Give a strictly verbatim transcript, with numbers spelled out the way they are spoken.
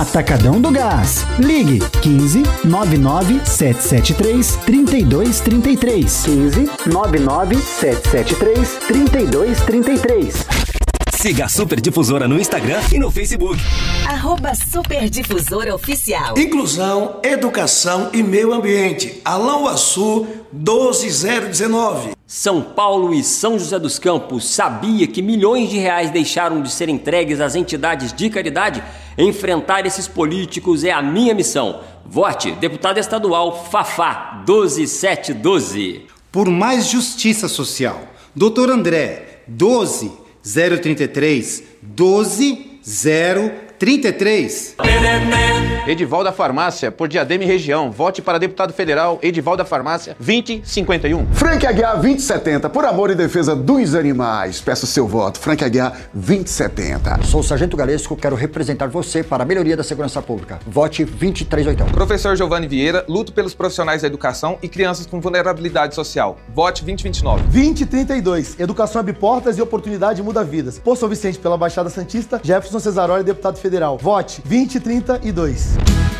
Atacadão do Gás. Ligue quinze, nove nove sete sete três, trinta e dois trinta e três. quinze, nove nove sete sete três, trinta e dois trinta e três. Siga a Super Difusora no Instagram e no Facebook. Arroba Super Difusora Oficial. Inclusão, educação e meio ambiente. Alão Uaçu, doze zero dezenove. São Paulo e São José dos Campos sabia que milhões de reais deixaram de ser entregues às entidades de caridade? Enfrentar esses políticos é a minha missão. Vote deputado estadual Fafá doze sete doze. Por mais justiça social. doutor André, doze zero trinta e três, doze zero trinta e três. Edival da Farmácia, por Diadema e região. Vote para deputado federal Edival da Farmácia vinte cinquenta e um. Frank Aguiar vinte setenta, por amor e defesa dos animais. Peço seu voto. Frank Aguiar vinte setenta. Sou o Sargento Galesco, quero representar você para a melhoria da segurança pública. Vote vinte três oitenta. Professor Giovanni Vieira, luto pelos profissionais da educação e crianças com vulnerabilidade social. Vote vinte vinte e nove. vinte trinta e dois. Educação abre portas e oportunidade muda vidas. Por São Vicente, pela Baixada Santista, Jefferson Cesaroli, deputado federal. Vote vinte trinta e dois.